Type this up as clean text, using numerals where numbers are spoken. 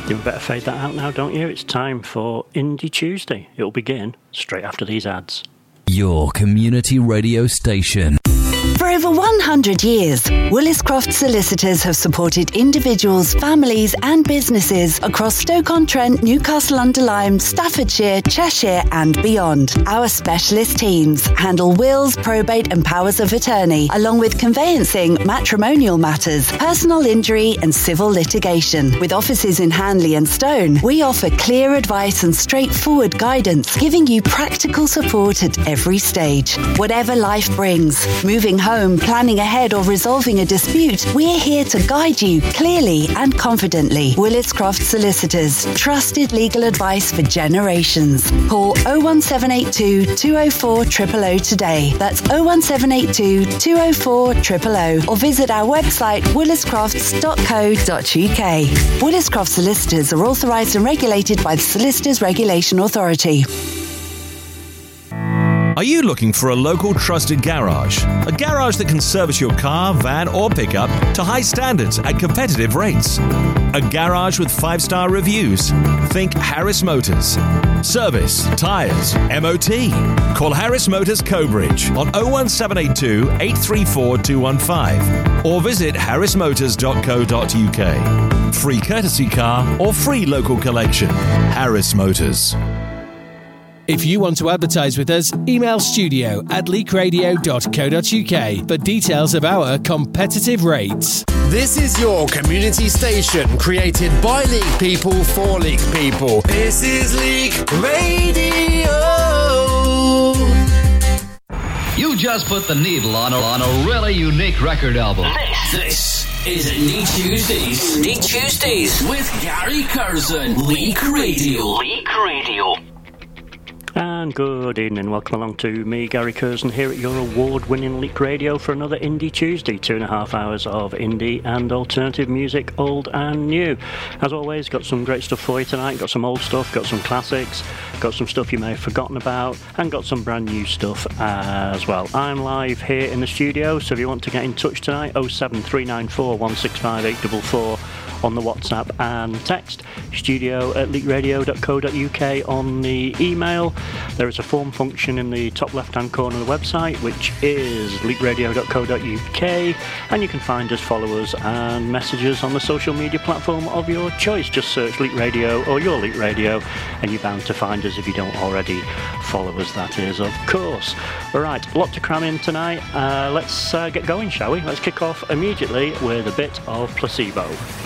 You better fade that out now, don't you? It's time for Indie Tuesday. It'll begin straight after these ads. Your community radio station. For over 100 years, Willis Croft Solicitors have supported individuals, families and businesses across Stoke-on-Trent, Newcastle-under-Lyme, Staffordshire, Cheshire and beyond. Our specialist teams handle wills, probate and powers of attorney, along with conveyancing, matrimonial matters, personal injury and civil litigation. With offices in Hanley and Stone, we offer clear advice and straightforward guidance, giving you practical support at every stage. Whatever life brings, moving home, planning ahead or resolving a dispute, we're here to guide you clearly and confidently. Willis Croft Solicitors, trusted legal advice for generations. Call 01782 204 000 today. That's 01782 204 000 or visit our website williscrofts.co.uk. Willis Croft Solicitors are authorised and regulated by the Solicitors Regulation Authority. Are you looking for a local trusted garage? A garage that can service your car, van or pickup to high standards at competitive rates. A garage with 5-star reviews. Think Harris Motors. Service, tyres, MOT. Call Harris Motors Cobridge on 01782 834 215 or visit harrismotors.co.uk. Free courtesy car or free local collection. Harris Motors. If you want to advertise with us, email studio@leakradio.co.uk for details of our competitive rates. This is your community station, created by Leak people for Leak people. This is Leak Radio. You just put the needle on a really unique record album. This is Indie Tuesdays. Indie Tuesdays with Gary Curzon. Leak Radio. Leak Radio. And good evening, welcome along to me, Gary Curzon, here at your award-winning Leak Radio for another Indie Tuesday, 2.5 hours of indie and alternative music, old and new. As always, got some great stuff for you tonight, got some old stuff, got some classics, got some stuff you may have forgotten about, and got some brand new stuff as well. I'm live here in the studio, so if you want to get in touch tonight, 07394 165 844 on the WhatsApp and text, studio@leakradio.co.uk on the email. There is a form function in the top left-hand corner of the website, which is leakradio.co.uk, and you can find us, follow us, and message us on the social media platform of your choice. Just search Leak Radio or your Leak Radio, and you're bound to find us if you don't already follow us, that is, of course. Alright, a lot to cram in tonight. Let's get going, shall we? Let's kick off immediately with a bit of Placebo.